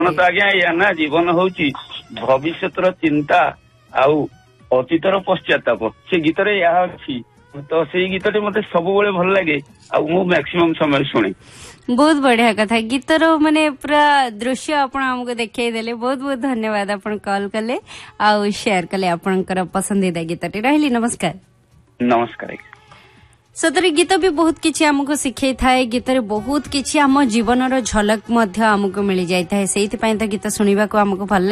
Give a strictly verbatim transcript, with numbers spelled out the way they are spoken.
तो आज्ञा या ना जीवन होची भविष्यतर चिंता आउ अतीतर पश्चाताप से गीत रे या अछि तो से गीतटी मते सबुबेले भल लागे आ मु मैक्सिमम समय सुने। बहुत बढ़िया कथा गीतर माने पूरा दृश्य आपण हमको देखै देले बहुत बहुत धन्यवाद आपण कॉल कले आ शेयर कले आपणकर पसंदीदा गीतटी रहली। नमस्कार। नमस्कार। सतरे गीत भी बहुत किछि हमको सिखै थाए गीतरे बहुत किछि हम जीवनर झलक मध्य हमको मिल जाय थाए सेहि पय त गीत सुनिबा को हमको भल